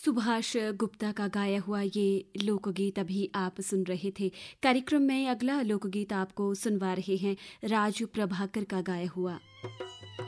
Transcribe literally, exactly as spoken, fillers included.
सुभाष गुप्ता का गाया हुआ ये लोकगीत अभी आप सुन रहे थे। कार्यक्रम में अगला लोकगीत आपको सुनवा रहे हैं राजू प्रभाकर का गाया हुआ।